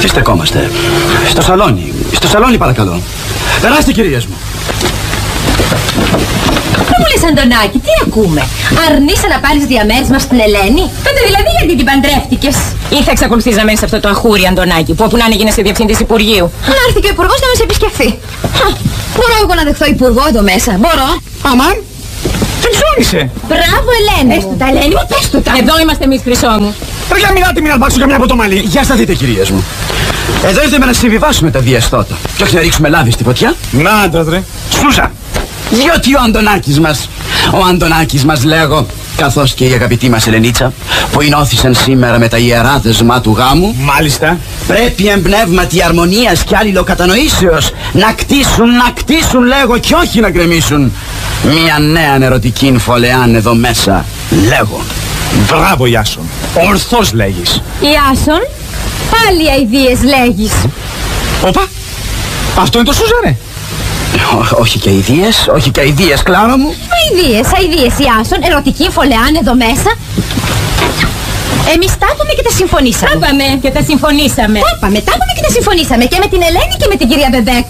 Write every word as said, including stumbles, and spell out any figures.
Τι στεκόμαστε? Στο σαλόνι. Στο σαλόνι παρακαλώ. Περάστε κυρίες μου. Δεν μου λες, Αντωνάκη, τι ακούμε? Αρνείσαι να πάρεις διαμέρισμα στην Ελένη? Τότε δηλαδή γιατί την παντρεύτηκες? Ή θα εξακολουθείς να μένεις σε αυτό το αχούρι, Αντωνάκη, που όπου να είναι γίνεσαι διευθυντής Υπουργείου? Να έρθει και ο Υπουργός να μας επισκεφθεί. Μπορώ εγώ να δεχθώ Υπουργό εδώ μέσα? Μπορώ? Αμάν, τι ψώνισε? Μπράβο, Ελένη. Πες του τα, Ελένη μου, πες του τα. Εδώ είμαστε εμείς, Χρυσό μου. Ρε για μιλάτε, μην αρπάξω καμιά από το μαλλί. Για σταθείτε κυρίες μου. Εδώ ήρθαμε να συμβιβάσουμε τα διαστότα. Και όχι να ρίξουμε λάδι στη φωτιά. Να το ρε. Σούζα. Διότι ο Αντωνάκης μας, ο Αντωνάκης μας λέγω, καθώς και η αγαπητή μας Ελενίτσα, που ενώθησαν σήμερα με τα ιερά δεσμά του γάμου, Μάλιστα. πρέπει εμπνεύματι αρμονίας και αλληλοκατανοήσεως να κτίσουν, να κτίσουν λέγω και όχι να γκρεμίσουν μια νέα ερωτική φωλεάν εδώ μέσα, λέγω. Μπράβο, Ιάσον. Ορθώς λέγεις. Ιάσον, πάλι αηδίες λέγεις. Όπα, αυτό είναι το Σούζα, ρε. Ό, όχι και αηδίες, όχι και αηδίες, Κλάρα μου. Αηδίες, αηδίες, Ιάσον, ερωτική φωλεάν εδώ μέσα. Εμείς τα είπαμε και τα συμφωνήσαμε. Τα είπαμε και τα συμφωνήσαμε. Τα είπαμε, τα είπαμε και τα συμφωνήσαμε και με την Ελένη και με την κυρία Μπεμπέκ.